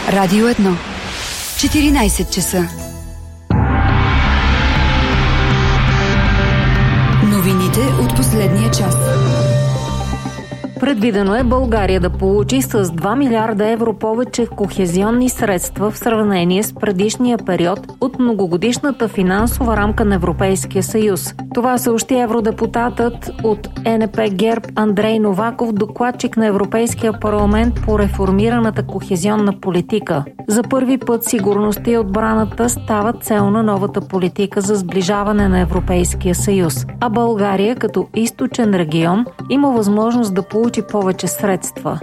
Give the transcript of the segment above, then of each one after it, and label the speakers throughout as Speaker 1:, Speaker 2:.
Speaker 1: Радио 1. 14 часа. Новините от последния час.
Speaker 2: Предвидено е България да получи с 2 милиарда евро повече кохезионни средства в сравнение с предишния период от многогодишната финансова рамка на Европейския съюз. Това съобщи евродепутатът от ЕНП ГЕРБ Андрей Новаков, докладчик на Европейския парламент по реформираната кохезионна политика. За първи път сигурността и отбраната стават цел на новата политика за сближаване на Европейския съюз, а България като източен регион има възможност да получи повече средства.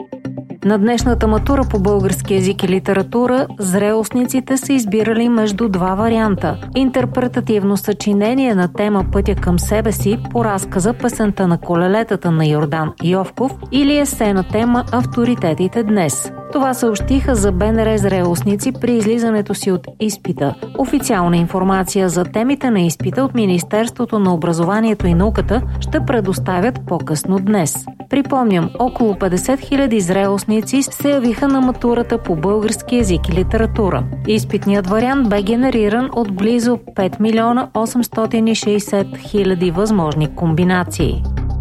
Speaker 2: На днешната матура по български език и литература зрелостниците са избирали между два варианта – интерпретативно съчинение на тема "Пътя към себе си" по разказа "Песента на колелетата" на Йордан Йовков или есе на тема "Авторитетите днес". Това съобщиха за БНР зрелостници при излизането си от изпита. Официална информация за темите на изпита от Министерството на образованието и науката ще предоставят по-късно днес. Припомням, около 50 000 зрелостници се явиха на матурата по български език и литература. Изпитният вариант бе генериран от близо 5 милиона 860 хиляди възможни комбинации.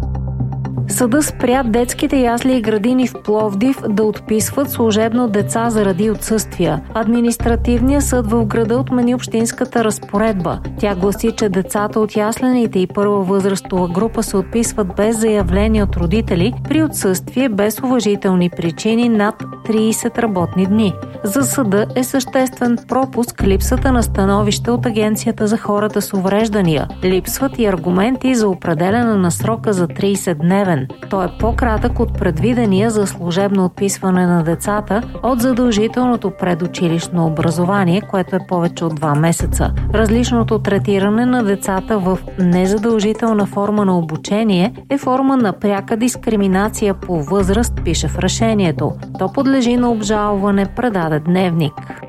Speaker 2: Съда спря детските ясли и градини в Пловдив да отписват служебно деца заради отсъствия. Административният съд в града отмени общинската разпоредба. Тя гласи, че децата от яслените и първа възрастова група се отписват без заявление от родители при отсъствие без уважителни причини над 30 работни дни. За съда е съществен пропуск липсата на становище от Агенцията за хората с увреждания. Липсват и аргументи за определяне на срока за 30-дневен. Той е по-кратък от предвидения за служебно отписване на децата от задължителното предучилищно образование, което е повече от 2 месеца. Различното третиране на децата в незадължителна форма на обучение е форма на пряка дискриминация по възраст, пише в решението. То подлежи на обжалване, предаде Дневник.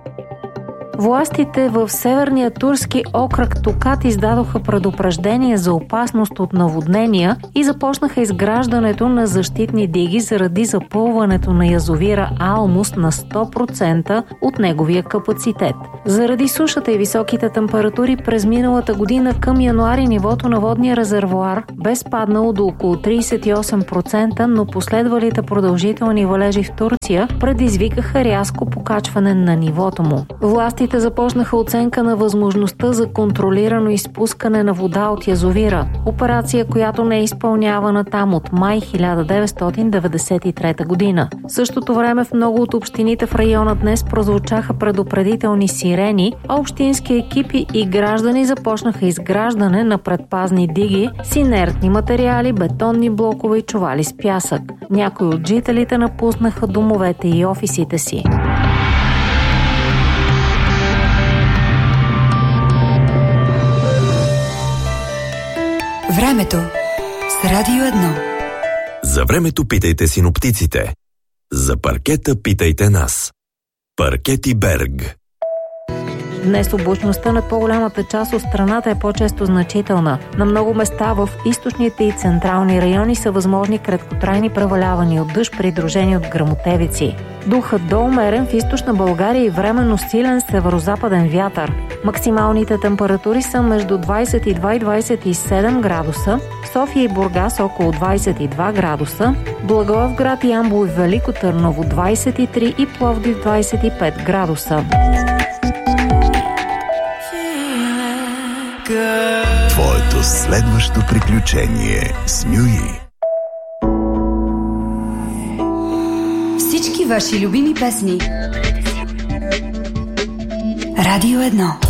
Speaker 2: Властите в северния турски окръг Токат издадоха предупреждение за опасност от наводнения и започнаха изграждането на защитни диги заради запълването на язовира Алмус на 100% от неговия капацитет. Заради сушата и високите температури през миналата година към януари нивото на водния резервоар бе спаднало до около 38%, но последвалите продължителни валежи в Турция предизвикаха рязко покачване на нивото му. Властите започнаха оценка на възможността за контролирано изпускане на вода от язовира. Операция, която не е изпълнявана там от май 1993 година. В същото време в много от общините в района днес прозвучаха предупредителни сирени, а общински екипи и граждани започнаха изграждане на предпазни диги с инертни материали, бетонни блокове и чували с пясък. Някои от жителите напуснаха домовете и офисите си.
Speaker 1: Времето с Радио 1.
Speaker 3: За времето питайте синоптиците. За паркета питайте нас. Паркети Берг.
Speaker 2: Днес облачността над по-голямата част от страната е по-често значителна. На много места в източните и централни райони са възможни краткотрайни превалявания от дъжд, придружени от гръмотевици. Духът до умерен в източна България и временно силен северозападен вятър. Максималните температури са между 22 и 27 градуса, София и Бургас около 22 градуса, Благоевград, Ямбол и Велико Търново 23 и Пловдив 25 градуса.
Speaker 4: Твоето следващо приключение с Мюи.
Speaker 1: Всички ваши любими песни. Радио 1.